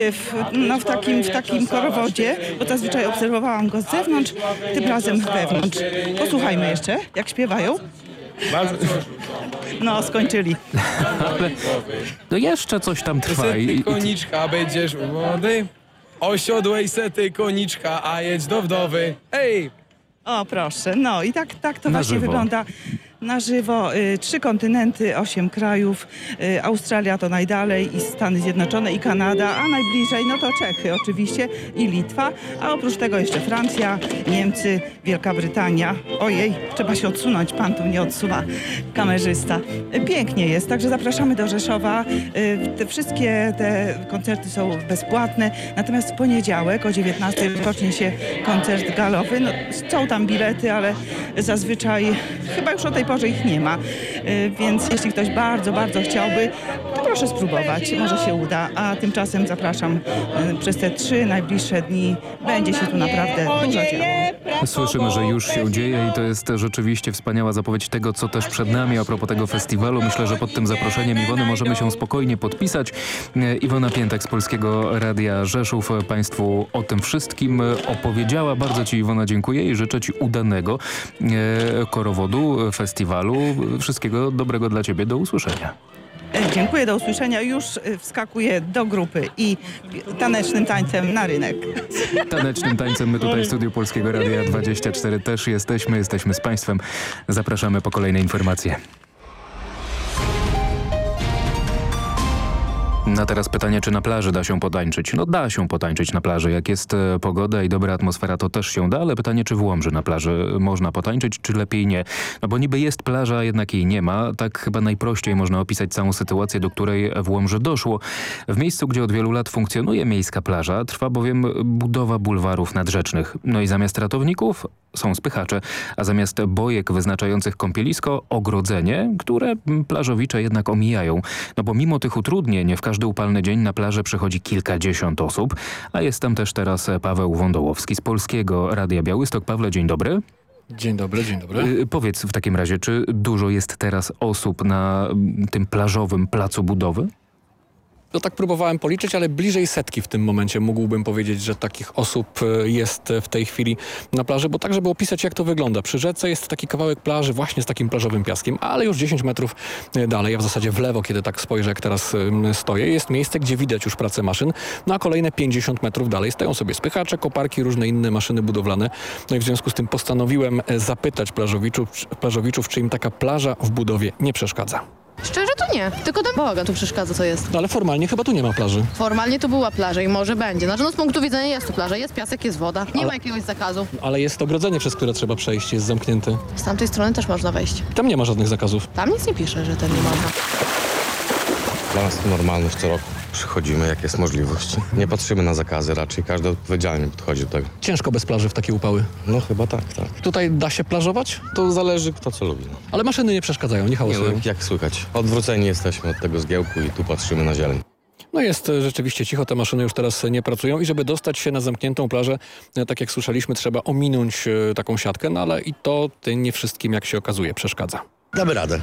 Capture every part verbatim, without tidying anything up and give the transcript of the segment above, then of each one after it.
W, no, w, takim, w takim korowodzie, bo zazwyczaj obserwowałam go z zewnątrz, tym razem wewnątrz. Posłuchajmy jeszcze, jak śpiewają. No, skończyli. Ale no jeszcze coś tam trwa. Sety I, koniczka, będziesz młody. Osiodłej sety koniczka, a jedź do wdowy. Ej! O, proszę. No i tak, tak to Na właśnie żywo. wygląda na żywo. Y, trzy kontynenty, osiem krajów. Y, Australia to najdalej i Stany Zjednoczone i Kanada, a najbliżej no to Czechy oczywiście i Litwa. A oprócz tego jeszcze Francja, Niemcy, Wielka Brytania. Ojej, trzeba się odsunąć, pan tu nie odsuwa, kamerzysta. Y, pięknie jest, także zapraszamy do Rzeszowa. Y, te wszystkie te koncerty są bezpłatne, natomiast w poniedziałek o dziewiętnastej rozpocznie się koncert galowy. No, są tam bilety, ale zazwyczaj chyba już o tej porze ich nie ma, y, więc jeśli ktoś bardzo, bardzo chciałby, to proszę spróbować, może się uda, a tymczasem zapraszam y, przez te trzy najbliższe dni, będzie się tu naprawdę dużo działo. Słyszymy, że już się dzieje i to jest rzeczywiście wspaniała zapowiedź tego, co też przed nami. A propos tego festiwalu, myślę, że pod tym zaproszeniem Iwony możemy się spokojnie podpisać. Iwona Piętek z Polskiego Radia Rzeszów Państwu o tym wszystkim opowiedziała. Bardzo Ci, Iwona, dziękuję i życzę Ci udanego korowodu, festiwalu. Wszystkiego dobrego dla Ciebie. Do usłyszenia. Dziękuję, do usłyszenia. Już y, wskakuję do grupy i tanecznym tańcem na rynek. Tanecznym tańcem my tutaj w studiu Polskiego Radia dwadzieścia cztery też jesteśmy. Jesteśmy z Państwem. Zapraszamy po kolejne informacje. Na teraz pytanie, czy na plaży da się potańczyć? No da się potańczyć na plaży. Jak jest e, pogoda i dobra atmosfera, to też się da, ale pytanie, czy w Łomży na plaży można potańczyć, czy lepiej nie? No bo niby jest plaża, a jednak jej nie ma. Tak chyba najprościej można opisać całą sytuację, do której w Łomży doszło. W miejscu, gdzie od wielu lat funkcjonuje miejska plaża, trwa bowiem budowa bulwarów nadrzecznych. No i zamiast ratowników są spychacze, a zamiast bojek wyznaczających kąpielisko, ogrodzenie, które plażowicze jednak omijają. No bo mimo tych utrudnień w każdy upalny dzień na plażę przychodzi kilkadziesiąt osób, a jest tam też teraz Paweł Wądołowski z Polskiego Radia Białystok. Pawle, dzień dobry. Dzień dobry, dzień dobry. Y, powiedz w takim razie, czy dużo jest teraz osób na mm, tym plażowym placu budowy? No tak próbowałem policzyć, ale bliżej setki w tym momencie mógłbym powiedzieć, że takich osób e, jest w tej chwili na plaży, bo tak, żeby opisać, jak to wygląda. Przy rzece jest taki kawałek plaży właśnie z takim plażowym piaskiem, ale już dziesięć metrów dalej, a w zasadzie w lewo, kiedy tak spojrzę, jak teraz e, stoję, jest miejsce, gdzie widać już pracę maszyn, no a kolejne pięćdziesiąt metrów dalej stoją sobie spychacze, koparki, różne inne maszyny budowlane. No i w związku z tym postanowiłem e, zapytać plażowiczów, plażowiczów, czy im taka plaża w budowie nie przeszkadza. Szczerze to nie, tylko ten bałagan tu przeszkadza, co jest. No ale formalnie chyba tu nie ma plaży. Formalnie to była plaża i może będzie. Znaczy no z punktu widzenia jest tu plaża, jest piasek, jest woda. Nie Ale- ma jakiegoś zakazu. Ale jest ogrodzenie, przez które trzeba przejść, jest zamknięte. Z tamtej strony też można wejść. Tam nie ma żadnych zakazów. Tam nic nie pisze, że ten nie można. Dla nas to normalność co roku. Przychodzimy, jak jest możliwość. Nie patrzymy na zakazy, raczej każdy odpowiedzialnie podchodzi do tego. Ciężko bez plaży w takie upały. No chyba tak, tak. Tutaj da się plażować, To zależy kto co lubi. No. ale maszyny nie przeszkadzają, nie Nie, hałasują. no, jak słychać. Odwróceni jesteśmy od tego zgiełku i tu patrzymy na zieleń. No jest e, rzeczywiście cicho, te maszyny już teraz e, nie pracują i żeby dostać się na zamkniętą plażę, e, tak jak słyszeliśmy, trzeba ominąć e, taką siatkę, no ale i to ty, nie wszystkim, jak się okazuje, przeszkadza. Damy radę.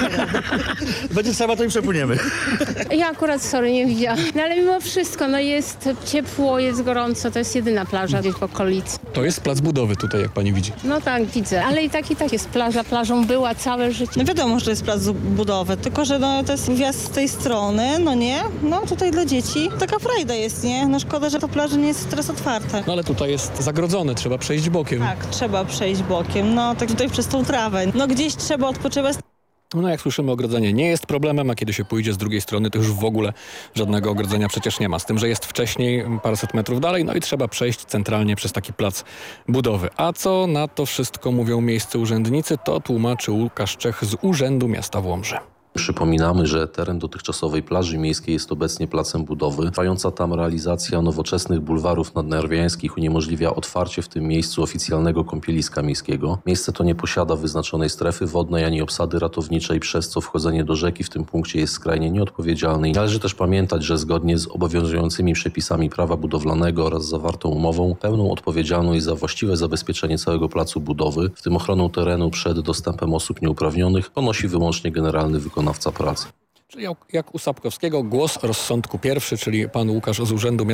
Będzie trzeba, to im przepłyniemy. Ja akurat, sorry, nie widziałam. No ale mimo wszystko, no jest ciepło, jest gorąco, to jest jedyna plaża gdzieś w okolicy. To jest plac budowy tutaj, jak pani widzi. No tak, widzę. Ale i tak, i tak jest plaża. Plażą była całe życie. No wiadomo, że to jest plac budowy, tylko że no, to jest wjazd z tej strony, no nie? No tutaj dla dzieci taka frajda jest, nie? No szkoda, że ta plaża nie jest teraz otwarta. No ale tutaj jest zagrodzone, trzeba przejść bokiem. Tak, trzeba przejść bokiem, no tak tutaj przez tą trawę. No gdzieś trzeba odpoczywać. No jak słyszymy, ogrodzenie nie jest problemem, a kiedy się pójdzie z drugiej strony, to już w ogóle żadnego ogrodzenia przecież nie ma. Z tym, że jest wcześniej, paręset metrów dalej, no i trzeba przejść centralnie przez taki plac budowy. A co na to wszystko mówią miejscy urzędnicy, to tłumaczy Łukasz Czech z Urzędu Miasta w Łomży. Przypominamy, że teren dotychczasowej plaży miejskiej jest obecnie placem budowy. Trwająca tam realizacja nowoczesnych bulwarów nadnarwiańskich uniemożliwia otwarcie w tym miejscu oficjalnego kąpieliska miejskiego. Miejsce to nie posiada wyznaczonej strefy wodnej ani obsady ratowniczej, przez co wchodzenie do rzeki w tym punkcie jest skrajnie nieodpowiedzialne. Należy też pamiętać, że zgodnie z obowiązującymi przepisami prawa budowlanego oraz zawartą umową, pełną odpowiedzialność za właściwe zabezpieczenie całego placu budowy, w tym ochronę terenu przed dostępem osób nieuprawnionych, ponosi wyłącznie generalny wykonawca pracy. Czyli jak, jak u Sapkowskiego głos rozsądku pierwszy, czyli pan Łukasz z Urzędu Miasta